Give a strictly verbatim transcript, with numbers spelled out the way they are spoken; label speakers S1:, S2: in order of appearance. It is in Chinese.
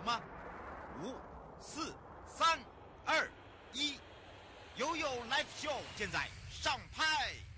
S1: 吗？五、四、三、二、一，悠悠 Live Show 现在上拍。